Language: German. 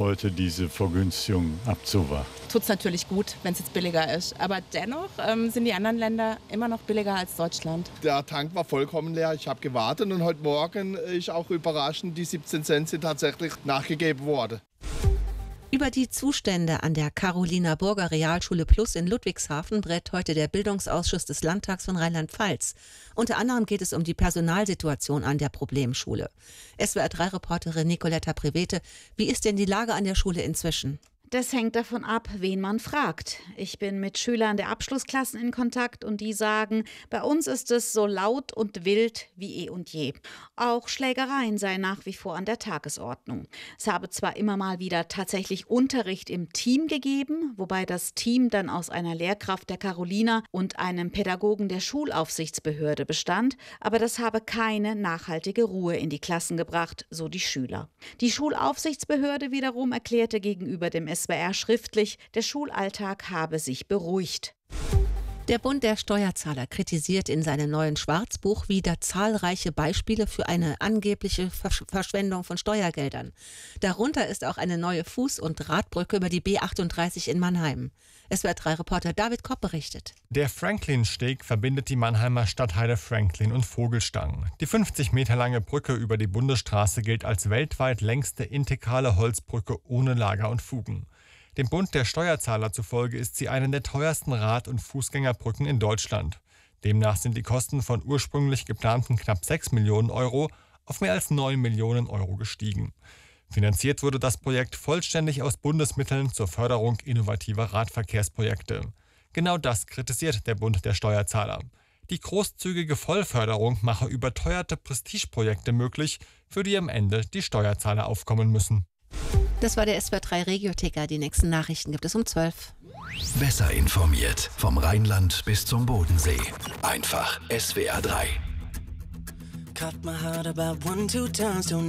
heute diese Vergünstigung abzuwarten. Tut es natürlich gut, wenn es jetzt billiger ist. Aber dennoch sind die anderen Länder immer noch billiger als Deutschland. Der Tank war vollkommen leer. Ich habe gewartet und heute Morgen ist auch überraschend, die 17 Cent sind tatsächlich nachgegeben worden. Über die Zustände an der Carolina Burger Realschule Plus in Ludwigshafen berät heute der Bildungsausschuss des Landtags von Rheinland-Pfalz. Unter anderem geht es um die Personalsituation an der Problemschule. SWR3-Reporterin Nicoletta Prevete, wie ist denn die Lage an der Schule inzwischen? Das hängt davon ab, wen man fragt. Ich bin mit Schülern der Abschlussklassen in Kontakt und die sagen, bei uns ist es so laut und wild wie eh und je. Auch Schlägereien seien nach wie vor an der Tagesordnung. Es habe zwar immer mal wieder tatsächlich Unterricht im Team gegeben, wobei das Team dann aus einer Lehrkraft der Carolina und einem Pädagogen der Schulaufsichtsbehörde bestand, aber das habe keine nachhaltige Ruhe in die Klassen gebracht, so die Schüler. Die Schulaufsichtsbehörde wiederum erklärte gegenüber dem SWR schriftlich, der Schulalltag habe sich beruhigt. Der Bund der Steuerzahler kritisiert in seinem neuen Schwarzbuch wieder zahlreiche Beispiele für eine angebliche Verschwendung von Steuergeldern. Darunter ist auch eine neue Fuß- und Radbrücke über die B38 in Mannheim. SWR3-Reporter David Kopp berichtet. Der Franklin-Steg verbindet die Mannheimer Stadtteile Franklin und Vogelstang. Die 50 Meter lange Brücke über die Bundesstraße gilt als weltweit längste integrale Holzbrücke ohne Lager und Fugen. Dem Bund der Steuerzahler zufolge ist sie eine der teuersten Rad- und Fußgängerbrücken in Deutschland. Demnach sind die Kosten von ursprünglich geplanten knapp 6 Millionen Euro auf mehr als 9 Millionen Euro gestiegen. Finanziert wurde das Projekt vollständig aus Bundesmitteln zur Förderung innovativer Radverkehrsprojekte. Genau das kritisiert der Bund der Steuerzahler. Die großzügige Vollförderung mache überteuerte Prestigeprojekte möglich, für die am Ende die Steuerzahler aufkommen müssen. Das war der SWR3 Regioticker. Die nächsten Nachrichten gibt es um 12. Besser informiert, vom Rheinland bis zum Bodensee. Einfach SWR3. Cut my heart about 1, 2 times, don't